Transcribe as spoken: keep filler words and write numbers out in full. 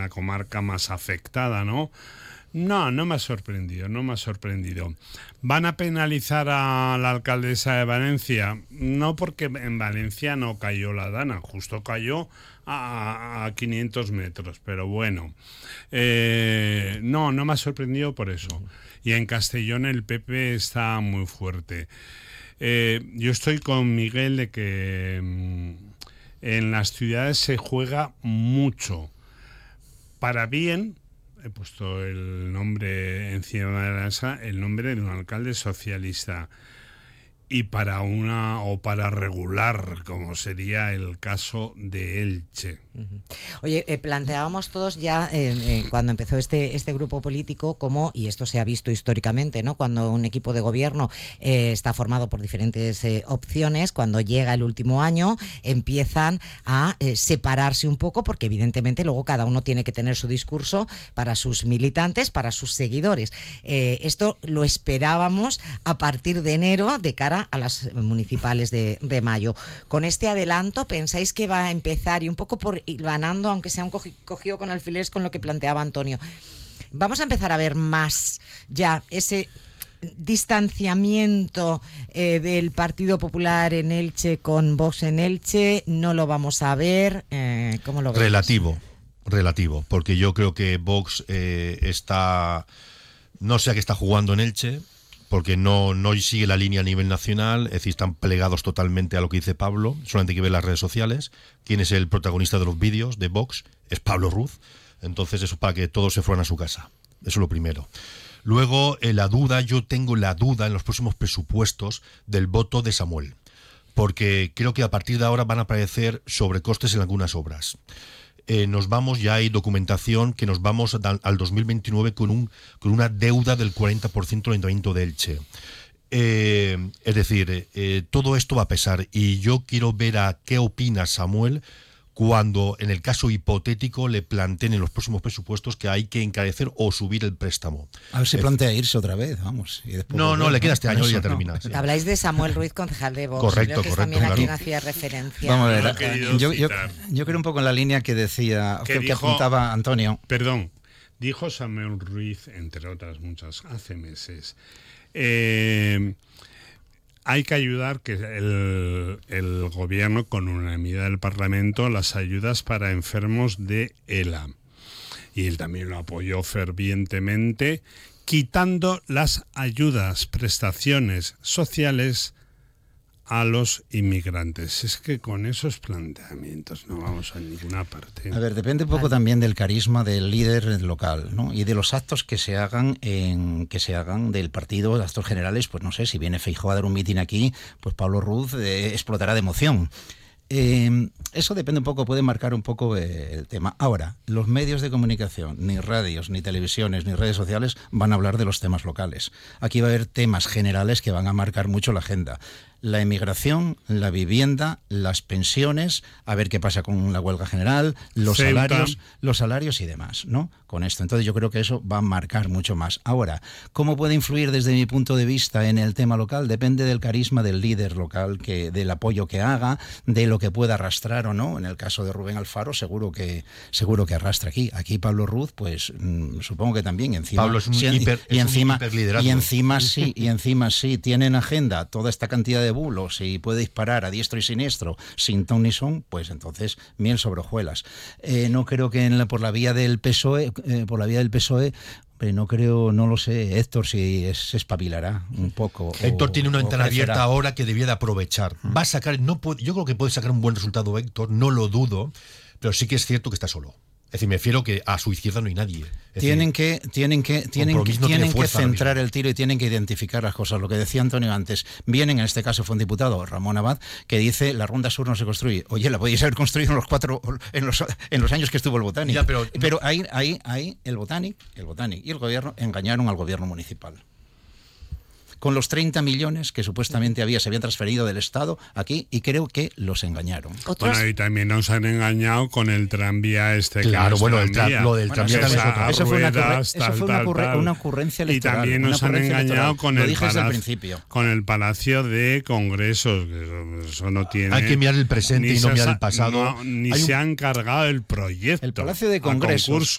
la comarca más afectada, ¿no? No, no me ha sorprendido, no me ha sorprendido. ¿Van a penalizar a la alcaldesa de Valencia? No, porque en Valencia no cayó la Dana, justo cayó a, a quinientos metros, pero bueno. Eh, no, no me ha sorprendido por eso. Y en Castellón el P P está muy fuerte. Eh, yo estoy con Miguel de que mmm, en las ciudades se juega mucho. Para bien, he puesto el nombre encima de la mesa, el nombre de un alcalde socialista. Y para una o para regular, como sería el caso de Elche. Oye, eh, planteábamos todos ya eh, eh, cuando empezó este este grupo político como, y esto se ha visto históricamente, ¿no? Cuando un equipo de gobierno eh, está formado por diferentes eh, opciones, cuando llega el último año empiezan a eh, separarse un poco, porque evidentemente luego cada uno tiene que tener su discurso para sus militantes, para sus seguidores. Eh, esto lo esperábamos a partir de enero, de cara a las municipales de, de mayo. Con este adelanto, ¿pensáis que va a empezar, y un poco por hilvanando, aunque sea un cogi, cogido con alfileres con lo que planteaba Antonio, vamos a empezar a ver más ya ese distanciamiento eh, del Partido Popular en Elche con Vox en Elche? ¿No lo vamos a ver? Eh, ¿Cómo lo ves? Relativo, relativo, porque yo creo que Vox eh, está, no sé a qué está jugando en Elche, porque no, no sigue la línea a nivel nacional, es decir, están plegados totalmente a lo que dice Pablo, solamente hay que ver las redes sociales. ¿Quién es el protagonista de los vídeos de Vox? Es Pablo Ruz, entonces eso es para que todos se fueran a su casa, eso es lo primero. Luego, eh, la duda, yo tengo la duda en los próximos presupuestos del voto de Samuel, porque creo que a partir de ahora van a aparecer sobrecostes en algunas obras. Eh, nos vamos, ya hay documentación que nos vamos al, al dos mil veintinueve con, un, con una deuda del cuarenta por ciento del Ayuntamiento de Elche. Eh, es decir, eh, todo esto va a pesar, y yo quiero ver a qué opina Samuel cuando, en el caso hipotético, le planteen en los próximos presupuestos que hay que encarecer o subir el préstamo. A ver si es, plantea irse otra vez, vamos. Y después no, volver, no, le queda este año y ya no. termina. Sí. Habláis de Samuel Ruiz, concejal de Vox. Correcto, Creo que correcto. También a Claro. quien hacía referencia. Vamos a ver, No yo, yo, yo creo un poco en la línea que decía, que, que, que dijo, apuntaba Antonio. Perdón, dijo Samuel Ruiz, entre otras muchas, hace meses. Eh... Hay que ayudar que el, el gobierno, con unanimidad del Parlamento, las ayudas para enfermos de ELA. Y él también lo apoyó fervientemente, quitando las ayudas, prestaciones sociales a los inmigrantes. Es que con esos planteamientos no vamos a ninguna parte. A ver, depende un poco vale. también del carisma del líder local, ¿no? Y de los actos que se hagan en que se hagan del partido, actos generales. Pues no sé, si viene Feijóo a dar un mitin aquí, pues Pablo Ruz eh, explotará de emoción. Eh, eso depende un poco, puede marcar un poco eh, el tema. Ahora, los medios de comunicación, ni radios, ni televisiones, ni redes sociales van a hablar de los temas locales. Aquí va a haber temas generales que van a marcar mucho la agenda. La emigración, la vivienda, las pensiones, a ver qué pasa con la huelga general, los Ceuta. salarios, los salarios y demás, ¿no? Con esto. Entonces yo creo que eso va a marcar mucho más. Ahora, ¿cómo puede influir desde mi punto de vista en el tema local? Depende del carisma del líder local, que, del apoyo que haga, de lo que pueda arrastrar o no. En el caso de Rubén Alfaro, seguro que seguro que arrastra aquí. Aquí Pablo Ruz, pues mmm, supongo que también. Encima, Pablo es un sí, hiper, y, es encima, un hiperliderazgo. Y encima sí, y encima sí, tienen agenda toda esta cantidad de bulos y puede disparar a diestro y siniestro sin ton ni son, pues entonces miel sobre hojuelas. Eh, no creo que en la, por la vía del P S O E, eh, por la vía del P S O E, pero no creo, no lo sé, Héctor, si es, se espabilará un poco. Héctor o, tiene una ventana crecerá. abierta ahora que debía de aprovechar. Mm. Va a sacar, no puede, yo creo que puede sacar un buen resultado Héctor, no lo dudo, pero sí que es cierto que está solo. Es decir, me refiero que a su izquierda no hay nadie. Es tienen decir, que tienen que tienen que, no tienen tiene que centrar el tiro y tienen que identificar las cosas. Lo que decía Antonio antes, vienen, en este caso fue un diputado, Ramón Abad, que dice la Ronda Sur no se construye. Oye, la podéis haber construido en los cuatro en los en los años que estuvo el Botanic. Ya, pero pero no. ahí ahí ahí el Botanic, el Botanic y el gobierno engañaron al gobierno municipal. Con los treinta millones que supuestamente había, se habían transferido del Estado aquí, y creo que los engañaron. ¿Otros? Bueno, y también nos han engañado con el tranvía este. Claro, que bueno, el tranvía. tra lo del bueno, tranvía eso, también es otro. Eso fue una, ruedas, eso tal, fue una, tal, ocurre tal. una ocurrencia electoral. Y también nos han engañado electoral. con lo el, dije desde el palacio, principio. con el Palacio de Congresos. Que eso no tiene. Hay que mirar el presente y no mirar el pasado. No, ni Hay se un... han cargado el proyecto. El Palacio de Congresos.